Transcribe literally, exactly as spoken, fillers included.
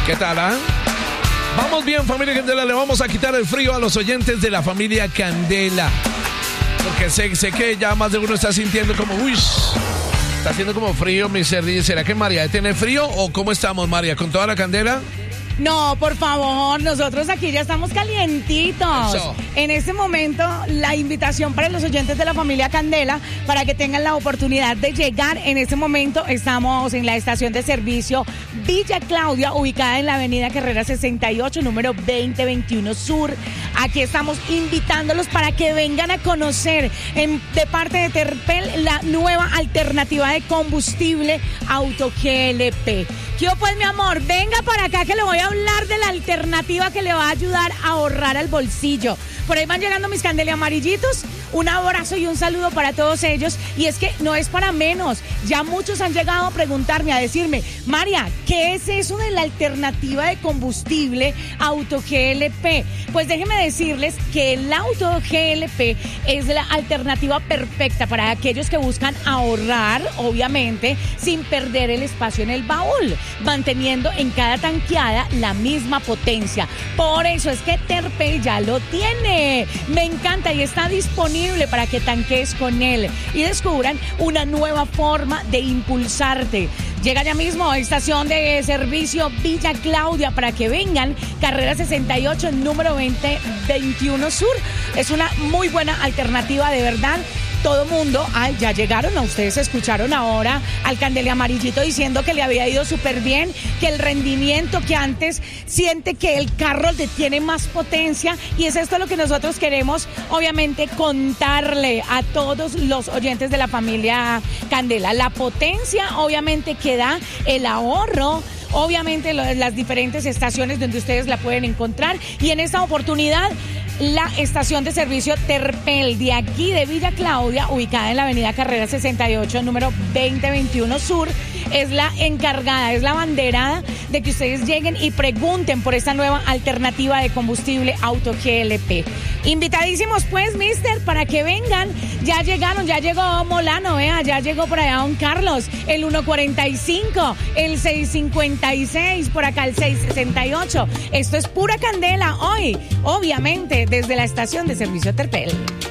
¿Qué tal, ah? Vamos bien, familia Candela, le vamos a quitar el frío a los oyentes de la familia Candela. Porque sé, sé que ya más de uno está sintiendo como, uy, está haciendo como frío, mi ser. ¿Será que María tiene frío o cómo estamos, María? ¿Con toda la candela? No, por favor, nosotros aquí ya estamos calientitos. Eso. En este momento, la invitación para los oyentes de la familia Candela, para que tengan la oportunidad de llegar. En este momento estamos en la estación de servicio Villa Claudia, ubicada en la avenida Carrera sesenta y ocho, número veinte veintiuno Sur. Aquí estamos invitándolos para que vengan a conocer en, de parte de Terpel la nueva alternativa de combustible Auto G L P. Yo pues, mi amor, venga para acá que le voy a hablar de la alternativa que le va a ayudar a ahorrar al bolsillo. Por ahí van llegando mis Candela amarillitos. Un abrazo y un saludo para todos ellos. Y es que no es para menos. Ya muchos han llegado a preguntarme, a decirme, María, ¿qué es eso de la alternativa de combustible Auto G L P? Pues déjenme decirles que el Auto G L P es la alternativa perfecta para aquellos que buscan ahorrar, obviamente, sin perder el espacio en el baúl, manteniendo en cada tanqueada la misma potencia. Por eso es que Terpel ya lo tiene. Me encanta y está disponible para que tanques con él y descubran una nueva forma de impulsarte. Llega ya mismo a estación de servicio Villa Claudia para que vengan, carrera sesenta y ocho, número veinte veintiuno Sur. Es una muy buena alternativa, de verdad. Todo mundo, ay, ya llegaron, a ustedes escucharon ahora al Candela amarillito diciendo que le había ido súper bien, que el rendimiento, que antes siente que el carro le tiene más potencia, y es esto lo que nosotros queremos, obviamente, contarle a todos los oyentes de la familia Candela. La potencia, obviamente, que da el ahorro, obviamente las diferentes estaciones donde ustedes la pueden encontrar, y en esta oportunidad la estación de servicio Terpel de aquí de Villa Claudia, ubicada en la avenida Carrera sesenta y ocho, número veinte veintiuno Sur, es la encargada, es la banderada de que ustedes lleguen y pregunten por esta nueva alternativa de combustible Auto G L P. Invitadísimos pues, mister, para que vengan. Ya llegaron, ya llegó Molano, vea, ya llegó por allá Don Carlos, el ciento cuarenta y cinco, el seiscientos cincuenta y seis, por acá el seiscientos sesenta y ocho. Esto es pura candela hoy, obviamente, desde la estación de servicio Terpel.